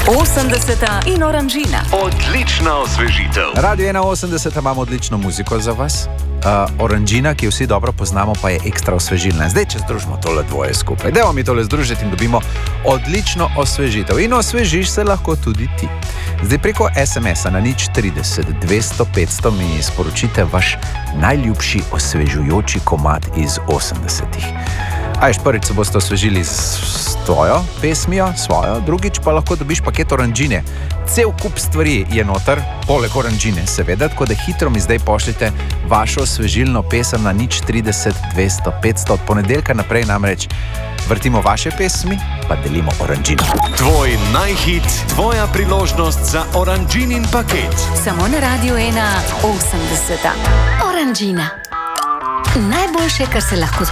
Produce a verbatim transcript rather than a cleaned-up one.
osemdeseta in Oranžina. Odlična osvežitev. Radio ena osemdeset imamo odlično muziko za vas. Uh, Oranžina, ki jo vsi dobro poznamo, pa je ekstra osvežilna. Zdaj, če združimo tole dvoje skupaj, dajmo mi tole združiti in dobimo odlično osvežitev. In osvežiš se lahko tudi ti. Zdaj preko es em es-a na nič trideset dvesto petsto mi sporočite vaš najljubši osvežujoči komad iz osemdesetih. Ajš, prvič se boste osvežili s tvojo pesmijo, svojo, drugič pa lahko dobiš paket Oranžine. Cel kup stvari je noter, poleg Oranžine seveda, tako da hitro mi zdaj pošljite vašo osvežilno pesem na nič trideset dvesto petsto. Od ponedeljka naprej namreč vrtimo vaše pesmi, pa delimo Oranžino. Tvoj najhit, tvoja priložnost za Oranžinin paket. Samo na Radio ena osemdeseta. Oranžina. Najboljše, kar se lahko